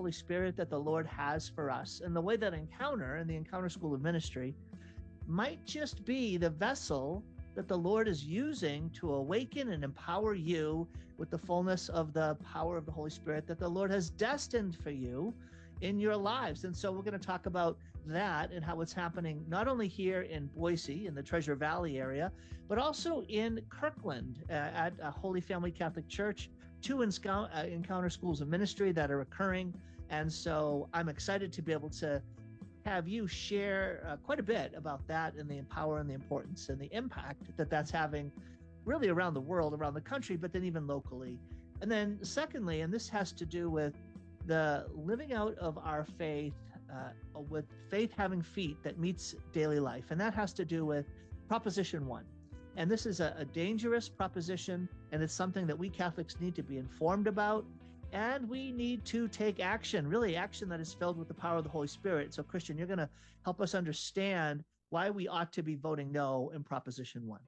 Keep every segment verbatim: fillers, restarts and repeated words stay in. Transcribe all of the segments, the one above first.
Holy Spirit that the Lord has for us. And the way that Encounter and the Encounter School of Ministry might just be the vessel that the Lord is using to awaken and empower you with the fullness of the power of the Holy Spirit that the Lord has destined for you in your lives. And so we're going to talk about that and how it's happening not only here in Boise, in the Treasure Valley area, but also in Kirkland uh, at uh, Holy Family Catholic Church, two Encounter, uh, Encounter Schools of Ministry that are occurring. And so I'm excited to be able to have you share uh, quite a bit about that and the power and the importance and the impact that that's having really around the world, around the country, but then even locally. And then secondly, and this has to do with the living out of our faith, uh, with faith having feet that meets daily life. And that has to do with Proposition One. And this is a, a dangerous proposition, and it's something that we Catholics need to be informed about. And we need to take action, really action that is filled with the power of the Holy Spirit. So, Christian, you're going to help us understand why we ought to be voting no in Proposition One.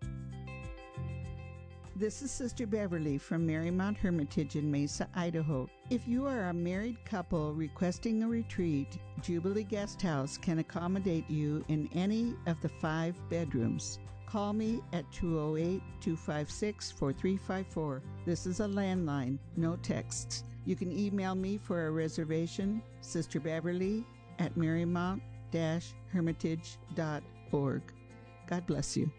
This is Sister Beverly from Marymount Hermitage in Mesa, Idaho. If you are a married couple requesting a retreat, Jubilee Guest House can accommodate you in any of the five bedrooms. Call me at two oh eight, two five six, four three five four. This is a landline, no texts. You can email me for a reservation, Sister Beverly at marymount dash hermitage dot org. God bless you.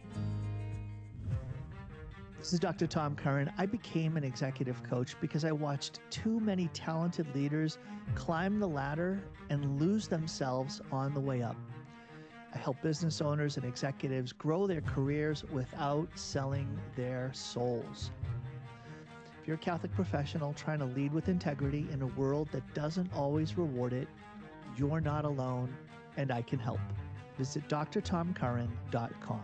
This is Doctor Tom Curran. I became an executive coach because I watched too many talented leaders climb the ladder and lose themselves on the way up. I help business owners and executives grow their careers without selling their souls. If you're a Catholic professional trying to lead with integrity in a world that doesn't always reward it, you're not alone, and I can help. Visit d r tom curran dot com.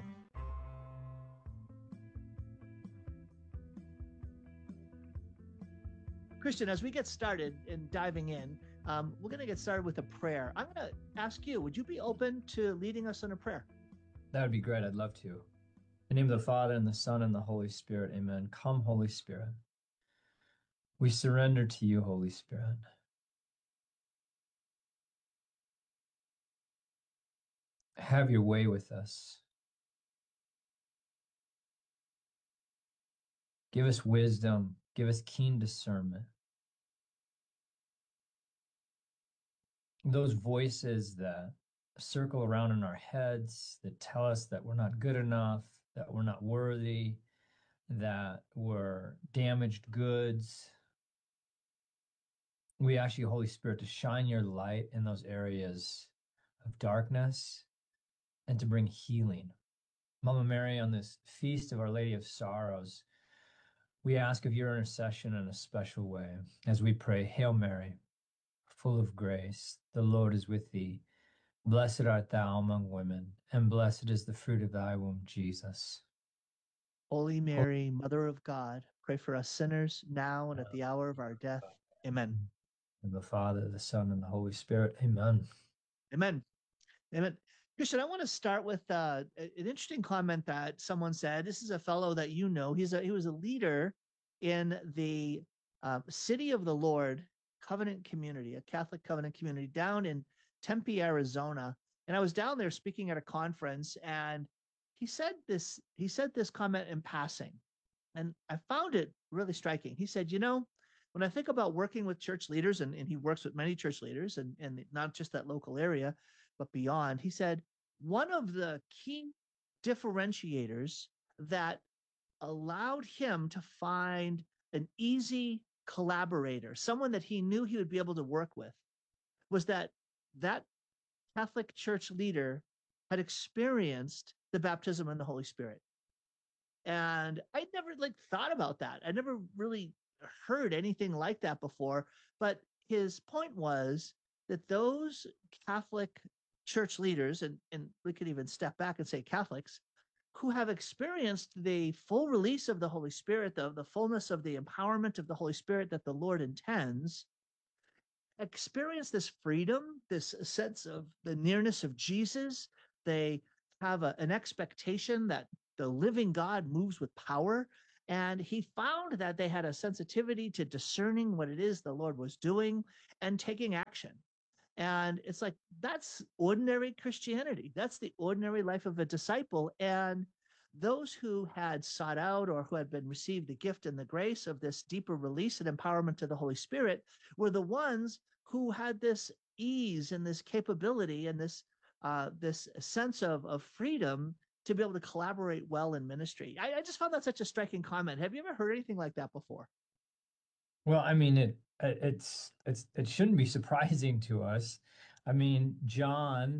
Christian, as we get started in diving in, um, we're going to get started with a prayer. I'm going to ask you, would you be open to leading us in a prayer? That would be great. I'd love to. In the name of the Father, and the Son, and the Holy Spirit, amen. Come, Holy Spirit. We surrender to you, Holy Spirit. Have your way with us. Give us wisdom. Give us keen discernment. Those voices that circle around in our heads that tell us that we're not good enough, that we're not worthy, that we're damaged goods. We ask you, Holy Spirit, to shine your light in those areas of darkness and to bring healing. Mama Mary, on this feast of Our Lady of Sorrows, we ask of your intercession in a special way as we pray, Hail Mary, full of grace, the Lord is with thee. Blessed art thou among women, and blessed is the fruit of thy womb, Jesus. Holy Mary, Mother of God, pray for us sinners now and at the hour of our death. Amen. And the Father, the Son, and the Holy Spirit. Amen. Amen. Amen. Christian, I want to start with uh, an interesting comment that someone said. This is a fellow that you know. He's a, he was a leader in the uh, City of the Lord Covenant community, a Catholic covenant community down in Tempe, Arizona. And I was down there speaking at a conference, and he said this, he said this comment in passing, and I found it really striking. He said, you know, when I think about working with church leaders, and, and he works with many church leaders, and, and not just that local area, but beyond, he said, one of the key differentiators that allowed him to find an easy collaborator, someone that he knew he would be able to work with, was that that Catholic church leader had experienced the baptism in the Holy Spirit. And I never like thought about that. I never really heard anything like that before. But his point was that those Catholic church leaders, and, and we could even step back and say Catholics, who have experienced the full release of the Holy Spirit, the, the fullness of the empowerment of the Holy Spirit that the Lord intends, experience this freedom, this sense of the nearness of Jesus. They have a, an expectation that the living God moves with power. And he found that they had a sensitivity to discerning what it is the Lord was doing and taking action resurrection. And it's like, that's ordinary Christianity. That's the ordinary life of a disciple. And those who had sought out or who had been received the gift and the grace of this deeper release and empowerment to the Holy Spirit were the ones who had this ease and this capability and this uh, this sense of, of freedom to be able to collaborate well in ministry. I, I just found that such a striking comment. Have you ever heard anything like that before? Well, I mean, it it's it's it shouldn't be surprising to us. I mean, John,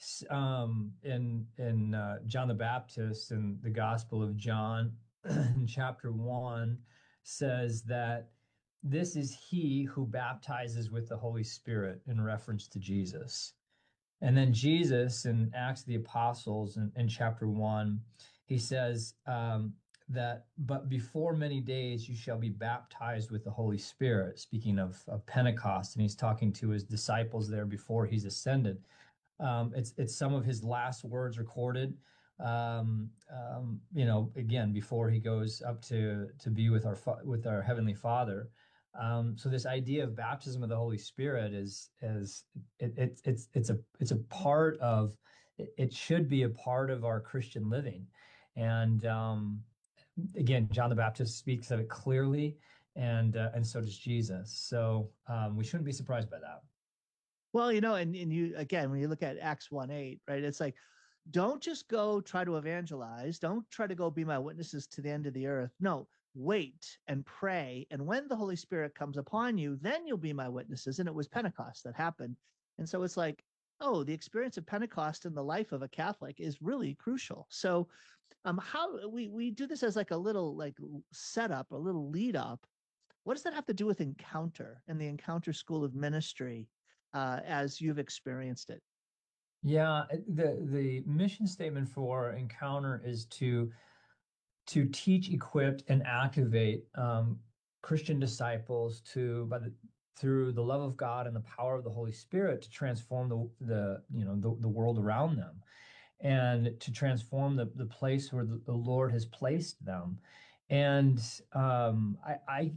um, in in uh, John the Baptist in the Gospel of John, in chapter one, says that this is he who baptizes with the Holy Spirit in reference to Jesus. And then Jesus in Acts of the Apostles in, in chapter one, he says um, that, but before many days you shall be baptized with the Holy Spirit, speaking of, of Pentecost. And he's talking to his disciples there before he's ascended. Um, it's, it's some of his last words recorded, um, um, you know, again, before he goes up to, to be with our, with our Heavenly Father. Um, so this idea of baptism of the Holy Spirit is is it, it, it's it's a it's a part of it, it should be a part of our Christian living, and um, again, John the Baptist speaks of it clearly, and uh, and so does Jesus. So um, we shouldn't be surprised by that. Well, you know, and, and you, again, when you look at Acts one eight, right, it's like, don't just go try to evangelize. Don't try to go be my witnesses to the end of the earth. No, wait and pray. And when the Holy Spirit comes upon you, then you'll be my witnesses. And it was Pentecost that happened. And so it's like, oh, the experience of Pentecost in the life of a Catholic is really crucial. So um, how we, we do this as like a little like setup, a little lead up. What does that have to do with Encounter and the Encounter School of Ministry uh, as you've experienced it? Yeah, the the mission statement for Encounter is to to teach, equip, and activate um, Christian disciples to by the through the love of God and the power of the Holy Spirit to transform the the you know the, the world around them, and to transform the the place where the, the Lord has placed them. And um, I, I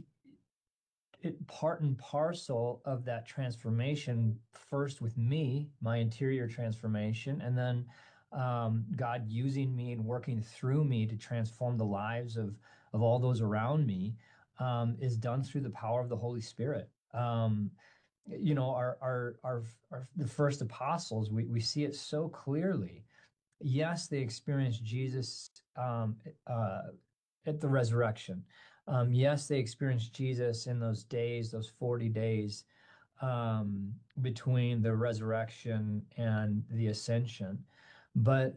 it part and parcel of that transformation, first with me, my interior transformation, and then um, God using me and working through me to transform the lives of of all those around me, um, is done through the power of the Holy Spirit. Um, you know, our, our our our the first apostles, we we see it so clearly. Yes, they experienced Jesus um, uh, at the resurrection. Um, yes, they experienced Jesus in those days, those forty days um, between the resurrection and the ascension. But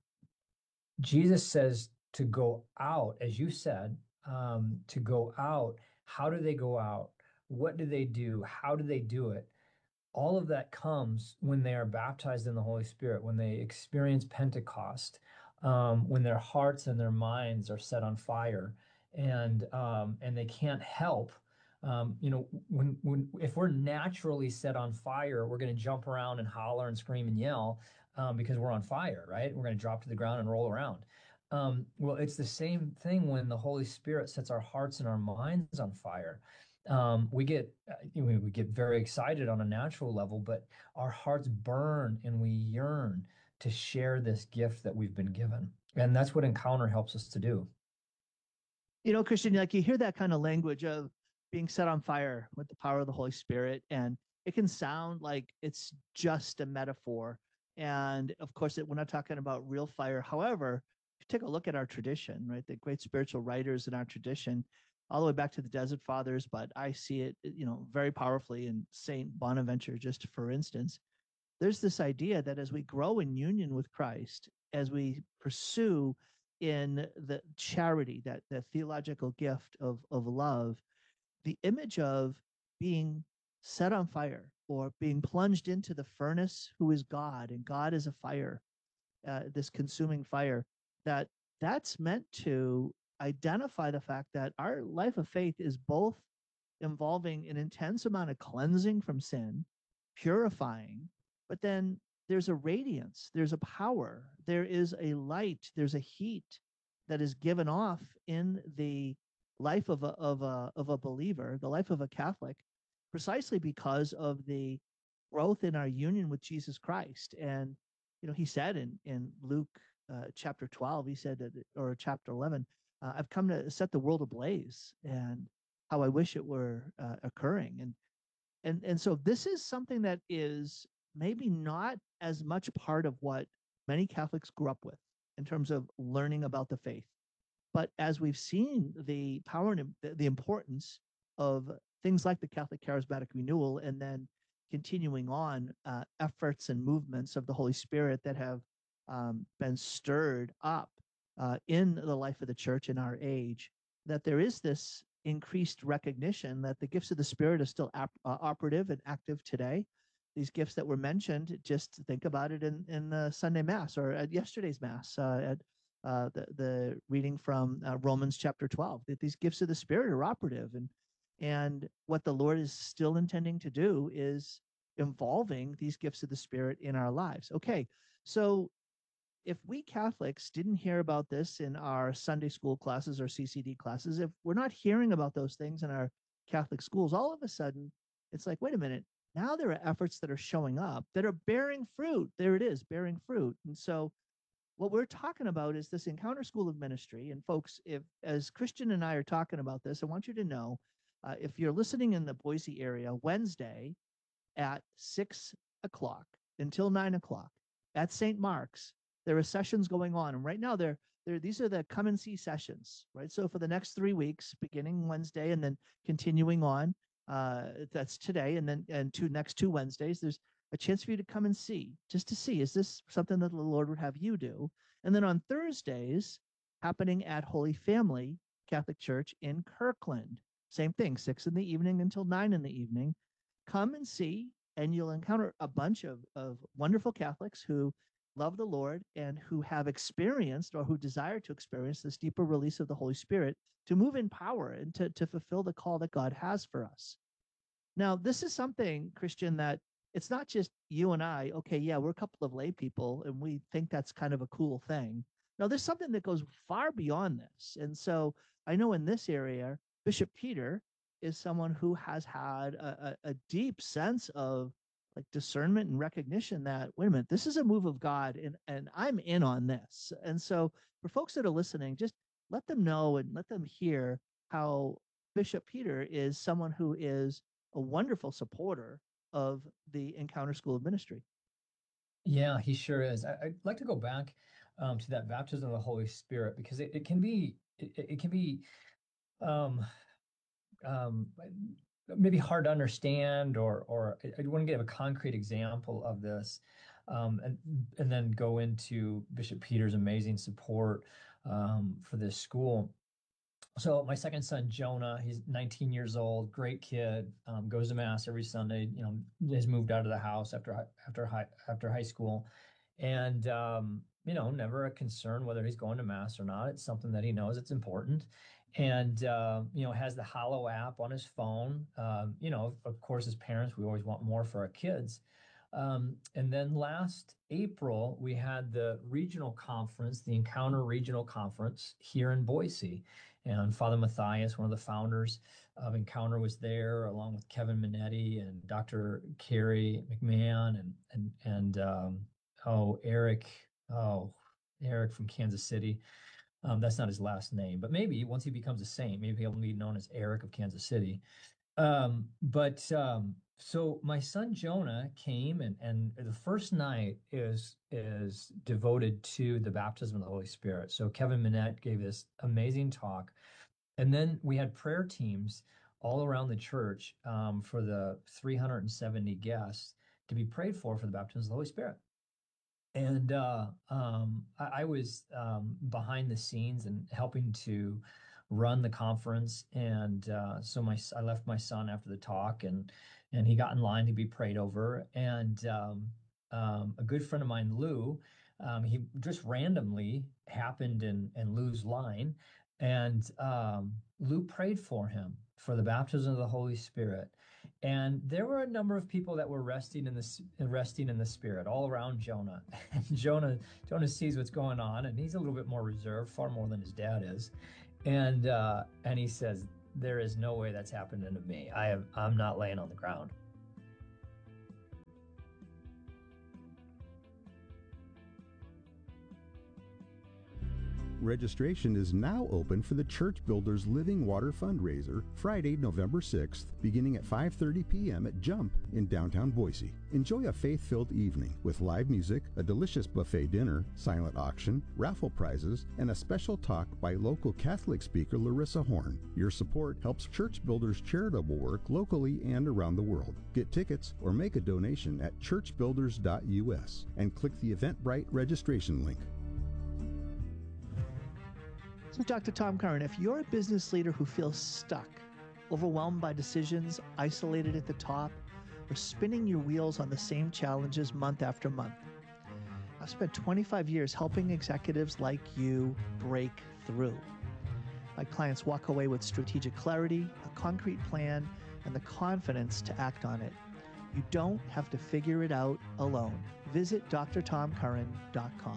Jesus says to go out, as you said, um, to go out. How do they go out? What do they do? How do they do it? All of that comes when they are baptized in the Holy Spirit, when they experience Pentecost, um, when their hearts and their minds are set on fire, and um, and they can't help. Um, you know, when when if we're naturally set on fire, we're going to jump around and holler and scream and yell um, because we're on fire, right? We're going to drop to the ground and roll around. Um, well, it's the same thing when the Holy Spirit sets our hearts and our minds on fire. Um, we get uh, we, we get very excited on a natural level, but our hearts burn and we yearn to share this gift that we've been given, and that's what Encounter helps us to do. You know, Christian, like you hear that kind of language of being set on fire with the power of the Holy Spirit, and it can sound like it's just a metaphor. And of course, it, we're not talking about real fire. However, if you take a look at our tradition, right, the great spiritual writers in our tradition, all the way back to the Desert Fathers, but I see it, you know, very powerfully in Saint Bonaventure, just for instance. There's this idea that as we grow in union with Christ, as we pursue in the charity, that the theological gift of of love, the image of being set on fire or being plunged into the furnace, who is God, and God is a fire, uh, this consuming fire, that that's meant to identify the fact that our life of faith is both involving an intense amount of cleansing from sin, purifying, but then there's a radiance, there's a power, there is a light, there's a heat that is given off in the life of a of a of a believer, the life of a Catholic, precisely because of the growth in our union with Jesus Christ. And, you know, he said in, in Luke uh, chapter twelve, he said that, or chapter eleven, uh, I've come to set the world ablaze, and how I wish it were uh, occurring. And, and, and so this is something that is maybe not as much part of what many Catholics grew up with in terms of learning about the faith. But as we've seen the power and the importance of things like the Catholic Charismatic Renewal, and then continuing on uh, efforts and movements of the Holy Spirit that have um, been stirred up uh, in the life of the church in our age, that there is this increased recognition that the gifts of the Spirit are still ap- uh, operative and active today. These gifts that were mentioned, just think about it in, in the Sunday Mass or at yesterday's Mass, uh, at uh, the, the reading from uh, Romans chapter twelve, that these gifts of the Spirit are operative. And, and what the Lord is still intending to do is involving these gifts of the Spirit in our lives. Okay, so if we Catholics didn't hear about this in our Sunday school classes or C C D classes, if we're not hearing about those things in our Catholic schools, all of a sudden it's like, wait a minute, now there are efforts that are showing up that are bearing fruit. There it is, bearing fruit. And so what we're talking about is this Encounter School of Ministry. And folks, if as Christian and I are talking about this, I want you to know, uh, if you're listening in the Boise area, Wednesday at six o'clock until nine o'clock at Saint Mark's, there are sessions going on. And right now they're, they're, these are the come and see sessions, right? So for the next three weeks, beginning Wednesday and then continuing on, uh, that's today, and then and two next two Wednesdays, there's a chance for you to come and see, just to see, is this something that the Lord would have you do? And then on Thursdays, happening at Holy Family Catholic Church in Kirkland, same thing, six in the evening until nine in the evening. Come and see, and you'll encounter a bunch of, of wonderful Catholics who love the Lord and who have experienced or who desire to experience this deeper release of the Holy Spirit to move in power and to, to fulfill the call that God has for us. Now, this is something, Christian, that it's not just you and I, okay, yeah, we're a couple of lay people and we think that's kind of a cool thing. No, there's something that goes far beyond this. And so I know in this area, Bishop Peter is someone who has had a, a, a deep sense of like discernment and recognition that, wait a minute, this is a move of God, and, and I'm in on this. And so for folks that are listening, just let them know and let them hear how Bishop Peter is someone who is a wonderful supporter of the Encounter School of Ministry. Yeah, he sure is. I, I'd like to go back um, to that baptism of the Holy Spirit, because it, it can be it, it can be um, um, maybe hard to understand, or or I, I want to give a concrete example of this, um, and and then go into Bishop Peter's amazing support um, for this school. So my second son, Jonah, he's nineteen years old, great kid, um, goes to mass every Sunday. You know, has moved out of the house after after high after high school, and um, you know, never a concern whether he's going to mass or not. It's something that he knows it's important, and uh, you know, has the Hallow app on his phone. Um, you know, of course, as parents, we always want more for our kids. Um, and then last April, we had the regional conference, the Encounter Regional Conference here in Boise. And Father Matthias, one of the founders of Encounter, was there, along with Kevin Minetti and Doctor Carrie McMahon and and and um, oh Eric, oh Eric from Kansas City. Um, that's not his last name, but maybe once he becomes a saint, maybe he'll be known as Eric of Kansas City. Um, but um, so my son Jonah came, and and the first night is is devoted to the baptism of the Holy Spirit. So Kevin Minette gave this amazing talk, and then we had prayer teams all around the church um, for the three hundred seventy guests to be prayed for for the baptism of the Holy Spirit. And uh, um, I, I was um, behind the scenes and helping to run the conference. And uh, so my I left my son after the talk, and and he got in line to be prayed over. And um, um, a good friend of mine, Lou, um, he just randomly happened in in Lou's line, and um, Lou prayed for him for the baptism of the Holy Spirit. And there were a number of people that were resting in the resting in the Spirit all around Jonah. And Jonah Jonah sees what's going on, and he's a little bit more reserved, far more than his dad is. And uh, and he says, "There is no way that's happening to me. I have I'm not laying on the ground." Registration is now open for the Church Builders Living Water Fundraiser, Friday, November sixth, beginning at five thirty p.m. at Jump in downtown Boise. Enjoy a faith-filled evening with live music, a delicious buffet dinner, silent auction, raffle prizes, and a special talk by local Catholic speaker Larissa Horn. Your support helps Church Builders charitable work locally and around the world. Get tickets or make a donation at church builders dot u s and click the Eventbrite registration link. So, Doctor Tom Curran, if you're a business leader who feels stuck, overwhelmed by decisions, isolated at the top, or spinning your wheels on the same challenges month after month, I've spent twenty-five years helping executives like you break through. My clients walk away with strategic clarity, a concrete plan, and the confidence to act on it. You don't have to figure it out alone. Visit d r tom curran dot com.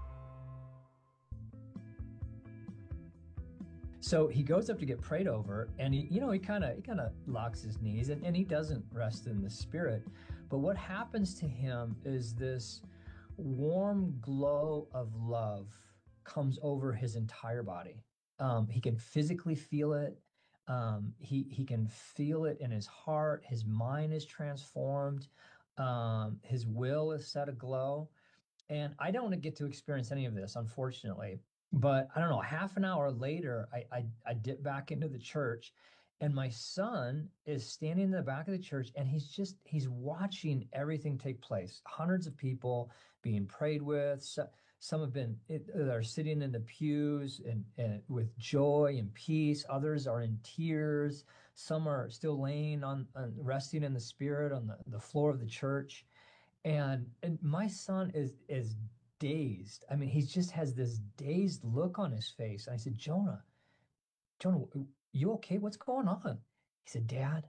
So he goes up to get prayed over, and he, you know, he kind of he kind of locks his knees, and, and he doesn't rest in the Spirit. But what happens to him is this warm glow of love comes over his entire body. Um, he can physically feel it. Um, he he can feel it in his heart. His mind is transformed. Um, his will is set aglow. And I don't get to experience any of this, unfortunately. But I don't know, half an hour later, I, I, I dip back into the church, and my son is standing in the back of the church, and he's just, he's watching everything take place. Hundreds of people being prayed with. So, some have been, are sitting in the pews and, and with joy and peace. Others are in tears. Some are still laying on, on resting in the Spirit on the, the floor of the church. And, and my son is, is dazed. I mean, he just has this dazed look on his face. And I said, Jonah, Jonah, you okay? What's going on? He said, Dad,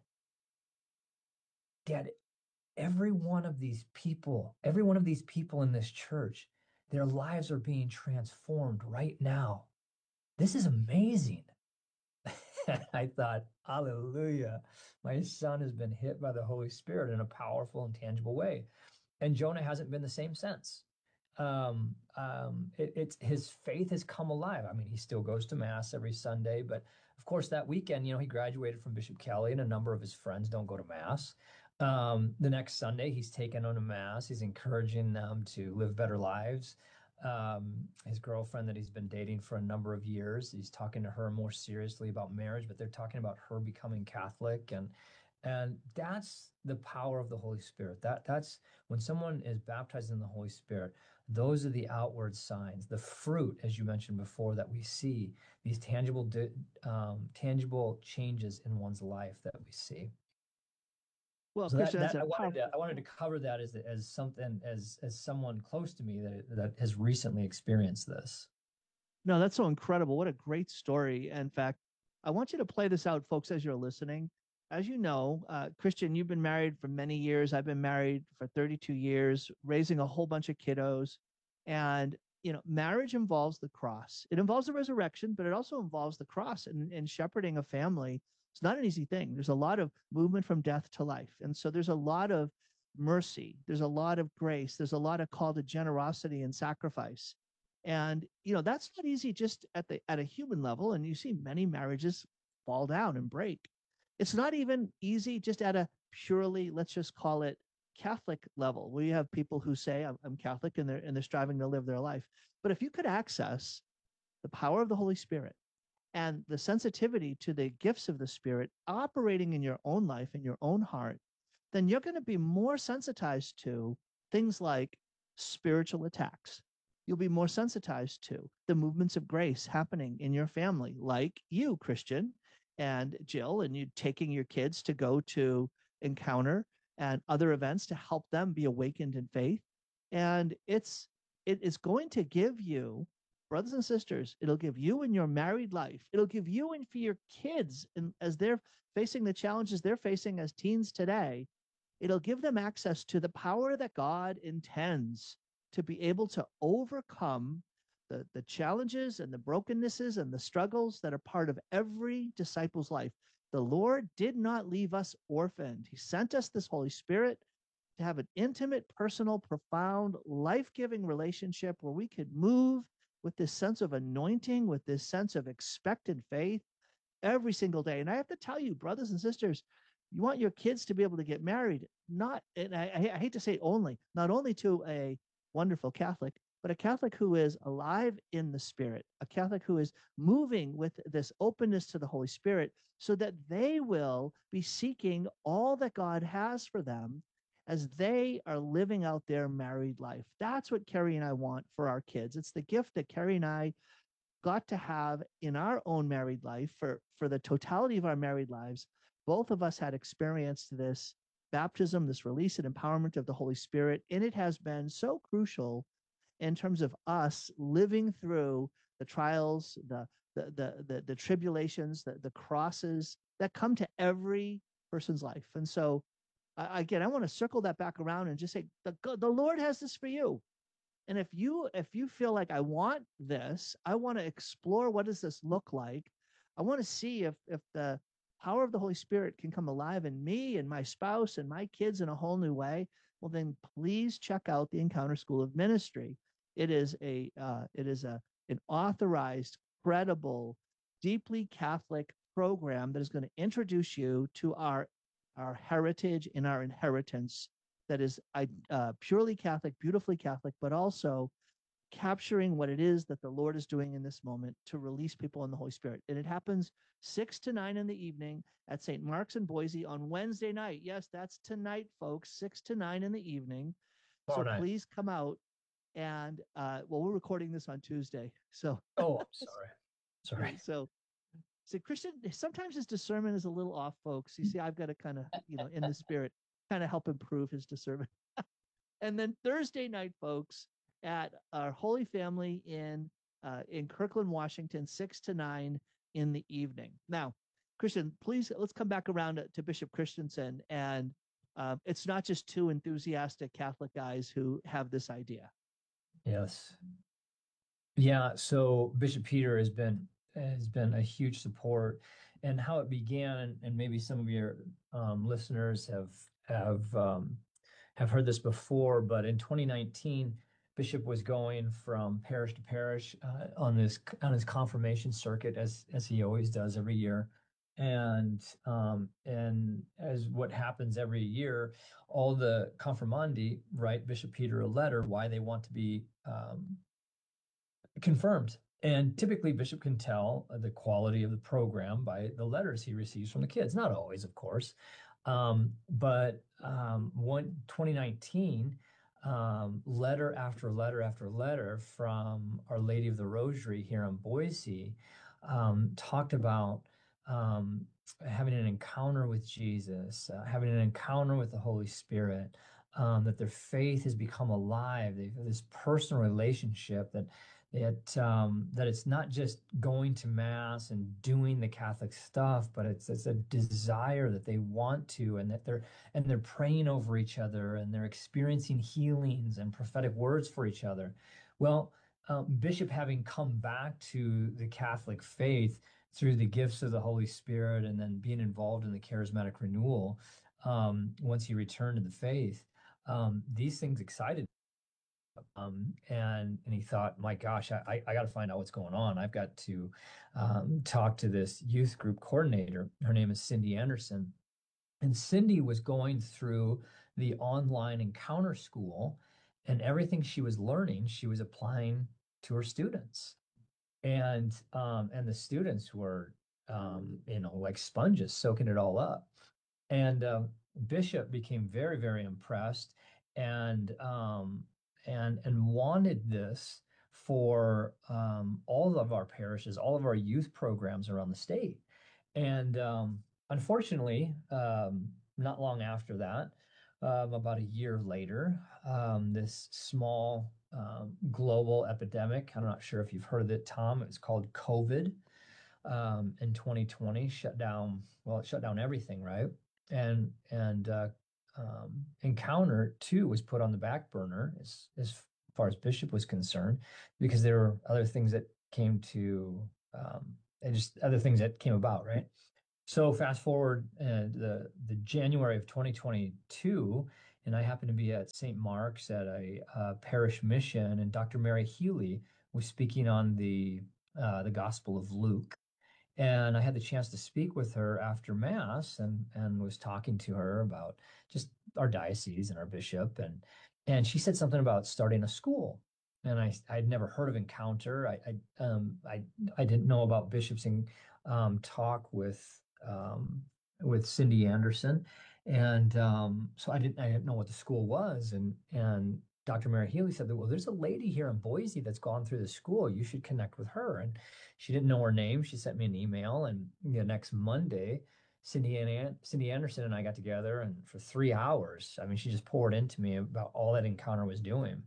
Dad, every one of these people, every one of these people in this church, their lives are being transformed right now. This is amazing. I thought, hallelujah, my son has been hit by the Holy Spirit in a powerful and tangible way. And Jonah hasn't been the same since. Um, um, it, it's his faith has come alive. I mean, he still goes to mass every Sunday, but of course that weekend, you know, he graduated from Bishop Kelly, and a number of his friends don't go to mass. Um, the next Sunday, he's taken on a mass. He's encouraging them to live better lives. Um, his girlfriend that he's been dating for a number of years, he's talking to her more seriously about marriage, but they're talking about her becoming Catholic. And And that's the power of the Holy Spirit. That that's when someone is baptized in the Holy Spirit, those are the outward signs, the fruit, as you mentioned before, that we see, these tangible, um, tangible changes in one's life that we see. Well, So Christian, that, that's that, a I wanted powerful to I wanted to cover that as as something as as someone close to me that that has recently experienced this. No, that's so incredible. What a great story. In fact, I want you to play this out, folks, as you're listening. As you know, uh, Christian, you've been married for many years. I've been married for thirty-two years, raising a whole bunch of kiddos. And, you know, marriage involves the cross. It involves the resurrection, but it also involves the cross. And, and shepherding a family, it's not an easy thing. There's a lot of movement from death to life. And so there's a lot of mercy. There's a lot of grace. There's a lot of call to generosity and sacrifice. And, you know, that's not easy just at the at a human level. And you see many marriages fall down and break. It's not even easy just at a purely, let's just call it Catholic level, where you have people who say, I'm, I'm Catholic, and they're, and they're striving to live their life. But if you could access the power of the Holy Spirit and the sensitivity to the gifts of the Spirit operating in your own life, in your own heart, then you're going to be more sensitized to things like spiritual attacks. You'll be more sensitized to the movements of grace happening in your family, like you, Christian, and Jill, and you taking your kids to go to Encounter and other events to help them be awakened in faith. And it's it is going to give you, brothers and sisters, it'll give you in your married life, it'll give you and for your kids, and as they're facing the challenges they're facing as teens today, it'll give them access to the power that God intends to be able to overcome the, the challenges and the brokennesses and the struggles that are part of every disciple's life. The Lord did not leave us orphaned. He sent us this Holy Spirit to have an intimate, personal, profound, life-giving relationship where we could move with this sense of anointing, with this sense of expectant faith every single day. And I have to tell you, brothers and sisters, you want your kids to be able to get married, not, and I, I hate to say only, not only to a wonderful Catholic, but a Catholic who is alive in the Spirit, a Catholic who is moving with this openness to the Holy Spirit, so that they will be seeking all that God has for them as they are living out their married life. That's what Carrie and I want for our kids. It's the gift that Carrie and I got to have in our own married life for, for the totality of our married lives. Both of us had experienced this baptism, this release and empowerment of the Holy Spirit, and it has been so crucial in terms of us living through the trials, the the the the, the tribulations, the, the crosses that come to every person's life. And so, uh, again, I want to circle that back around and just say the the Lord has this for you. And if you if you feel like I want this, I want to explore what does this look like. I want to see if if the power of the Holy Spirit can come alive in me and my spouse and my kids in a whole new way. Well, then please check out the Encounter School of Ministry. It is a uh, it is a an authorized, credible, deeply Catholic program that is going to introduce you to our our heritage and our inheritance that is uh, purely Catholic, beautifully Catholic, but also capturing what it is that the Lord is doing in this moment to release people in the Holy Spirit. And it happens six to nine in the evening at Saint Mark's in Boise on Wednesday night. Yes, that's tonight, folks, six to nine in the evening. So night. Please come out. And uh, well, we're recording this on Tuesday. So, oh, I'm sorry. Sorry. So, so Christian, sometimes his discernment is a little off, folks. You see, I've got to kind of, you know, in the spirit, kind of help improve his discernment. And then Thursday night, folks, at our Holy Family in uh, in Kirkland, Washington, six to nine in the evening. Now, Christian, please let's come back around to, to Bishop Christensen. And uh, it's not just two enthusiastic Catholic guys who have this idea. Yes. Yeah. So Bishop Peter has been has been a huge support, and how it began, and maybe some of your um, listeners have have um, have heard this before, but in twenty nineteen, Bishop was going from parish to parish uh, on this on his confirmation circuit, as as he always does every year, and um, and as what happens every year, all the confirmandi write Bishop Peter a letter why they want to be um, confirmed. And typically, Bishop can tell the quality of the program by the letters he receives from the kids. Not always, of course. Um, but um, one, twenty nineteen, um, letter after letter after letter from Our Lady of the Rosary here in Boise um, talked about um, having an encounter with Jesus, uh, having an encounter with the Holy Spirit, um, that their faith has become alive. They've this personal relationship that it um, that it's not just going to mass and doing the Catholic stuff, but it's it's a desire that they want to, and that they're and they're praying over each other, and they're experiencing healings and prophetic words for each other. Well, um, Bishop, having come back to the Catholic faith through the gifts of the Holy Spirit, and then being involved in the charismatic renewal, um, once he returned to the faith, um, these things excited. Um, and and he thought, my gosh, I, I got to find out what's going on. I've got to um, talk to this youth group coordinator. Her name is Cindy Anderson. And Cindy was going through the online encounter school, and everything she was learning, she was applying to her students. And um, and the students were, um, you know, like sponges, soaking it all up. And uh, Bishop became very, very impressed, and um, and and wanted this for um, all of our parishes, all of our youth programs around the state. And um, unfortunately, um, not long after that, um, about a year later, um, this small um, global epidemic, I'm not sure if you've heard of it, Tom, it was called COVID, um, in twenty twenty, shut down, well, it shut down everything, right? And, and uh, um, Encounter too was put on the back burner as, as far as Bishop was concerned, because there were other things that came to, um, and just other things that came about, right? So fast forward uh, the the January of twenty twenty-two, and I happened to be at Saint Mark's at a uh, parish mission, and Doctor Mary Healy was speaking on the uh, the Gospel of Luke. And I had the chance to speak with her after Mass, and and was talking to her about just our diocese and our bishop, and and she said something about starting a school. And I I'd never heard of Encounter. I I um I I didn't know about Bishop's in, um, talk with um, with Cindy Anderson, and um, so I didn't I didn't know what the school was, and and Doctor Mary Healy said that, well, there's a lady here in Boise that's gone through the school. You should connect with her. And she didn't know her name. She sent me an email, and the next Monday, Cindy and An- Cindy Anderson and I got together, and for three hours, I mean, she just poured into me about all that Encounter was doing.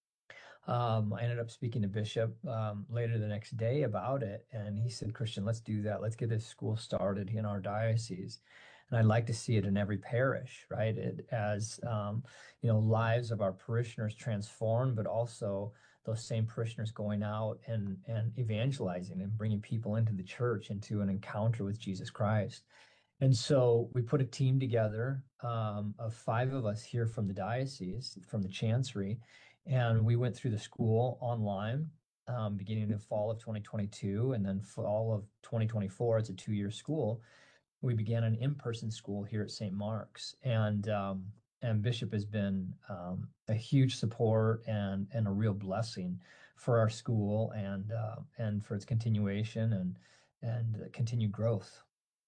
Um, I ended up speaking to Bishop um, later the next day about it, and he said, "Christian, let's do that. Let's get this school started in our diocese." And I'd like to see it in every parish, right? It, as um, you know, lives of our parishioners transformed, but also those same parishioners going out and and evangelizing and bringing people into the church, into an encounter with Jesus Christ. And so we put a team together um, of five of us here from the diocese, from the chancery, and we went through the school online, um, beginning of fall of twenty twenty-two, and then fall of twenty twenty-four. It's a two-year school. We began an in-person school here at Saint Mark's, and um, and Bishop has been um, a huge support and and a real blessing for our school, and uh, and for its continuation and and uh, continued growth.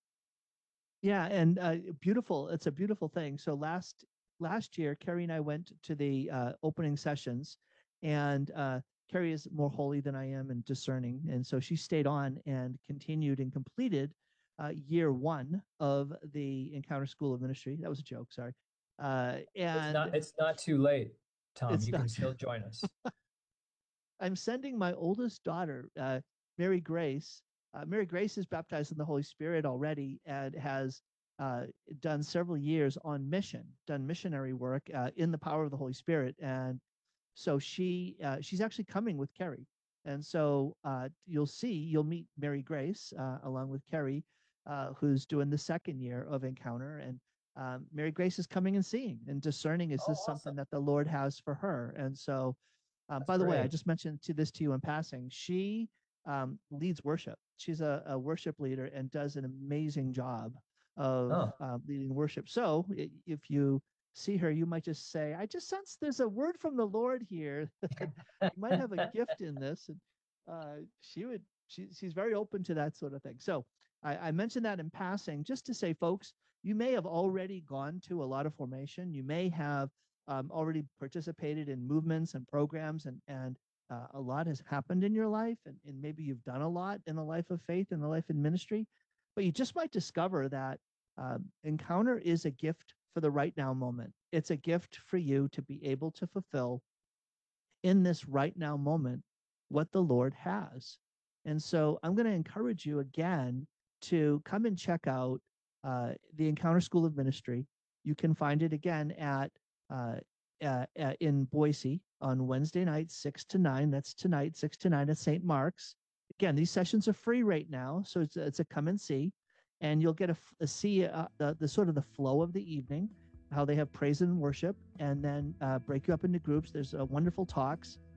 Yeah, and uh, beautiful. It's a beautiful thing. So last last year, Carrie and I went to the uh, opening sessions, and uh, Carrie is more holy than I am and discerning, and so she stayed on and continued and completed uh, year one of the Encounter School of Ministry. That was a joke, sorry. Uh, It's and not it's not too late, Tom. it's You not. can still join us. I'm sending my oldest daughter, uh, Mary Grace. Uh, Mary Grace is baptized in the Holy Spirit already and has uh, done several years on mission, done missionary work uh, in the power of the Holy Spirit. And so she uh, she's actually coming with Carrie. And so uh, you'll see, you'll meet Mary Grace uh, along with Carrie, uh, who's doing the second year of Encounter. And um, Mary Grace is coming and seeing and discerning, is Oh, this something awesome. that the Lord has for her? And so um, That's by the way, I great. just mentioned to this to you in passing. She um, leads worship. She's a, a worship leader and does an amazing job of Oh, uh, leading worship. So i- if you see her, you might just say, "I just sense there's a word from the Lord here. That you might have a gift in this." And uh, she would. She, she's very open to that sort of thing. So I, I mentioned that in passing, just to say, folks, you may have already gone to a lot of formation. You may have um, already participated in movements and programs, and and uh, a lot has happened in your life, and, and maybe you've done a lot in a life of faith and a life in ministry, but you just might discover that uh, Encounter is a gift for the right now moment. It's a gift for you to be able to fulfill in this right now moment what the Lord has. And so I'm going to encourage you again to come and check out uh, the Encounter School of Ministry. You can find it again at uh, uh, uh, in Boise on Wednesday night, six to nine. That's tonight, six to nine at Saint Mark's. Again, these sessions are free right now, so it's, it's a come and see, and you'll get a, a see uh, the, the sort of the flow of the evening, how they have praise and worship, and then uh, break you up into groups. There's uh, wonderful talks.